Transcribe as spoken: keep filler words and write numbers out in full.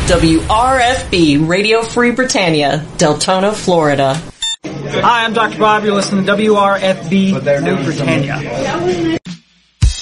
W R F B, Radio Free Britannia, Deltona, Florida. Hi, I'm Doctor Bob. You're listening to W R F B, New Britannia.